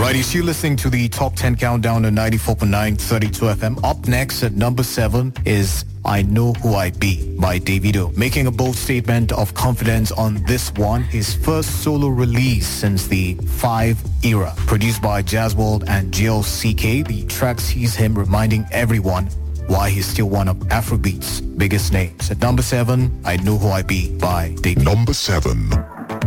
Right, you still listening to the Top 10 Countdown on 94.9 32 FM. Up next at number 7 is I Know Who I Be by Davido. Making a bold statement of confidence on this one, his first solo release since the 5 era. Produced by Jazzworld and GLCK, the track sees him reminding everyone why he's still one of Afrobeat's biggest names. At number 7, I Know Who I Be by Davido. Number 7.